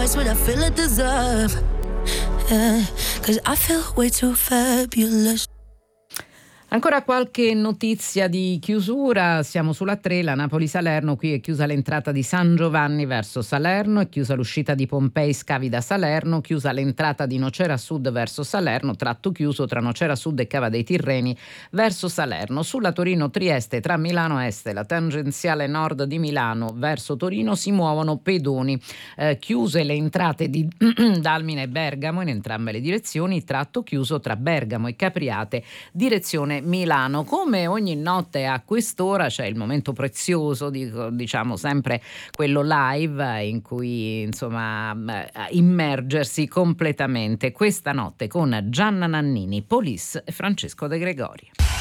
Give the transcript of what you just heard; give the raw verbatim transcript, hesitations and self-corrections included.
twice what I feel I deserve. Yeah, cause I feel way too fabulous. Ancora qualche notizia di chiusura, siamo sulla tre, la Napoli-Salerno, qui è chiusa l'entrata di San Giovanni verso Salerno, è chiusa l'uscita di Pompei Scavi da Salerno, chiusa l'entrata di Nocera Sud verso Salerno, tratto chiuso tra Nocera Sud e Cava dei Tirreni verso Salerno. Sulla Torino-Trieste tra Milano Est e la tangenziale nord di Milano verso Torino si muovono pedoni, eh, chiuse le entrate di Dalmine e Bergamo in entrambe le direzioni, tratto chiuso tra Bergamo e Capriate, direzione Milano. Come ogni notte a quest'ora c'è il momento prezioso, dico, diciamo sempre quello live, in cui insomma immergersi completamente questa notte con Gianna Nannini, Police e Francesco De Gregori.